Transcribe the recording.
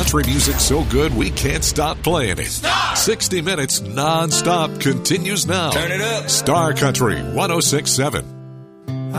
Country music so good we can't stop playing it. Star! 60 minutes non-stop continues now. Turn it up. Star Country 106.7.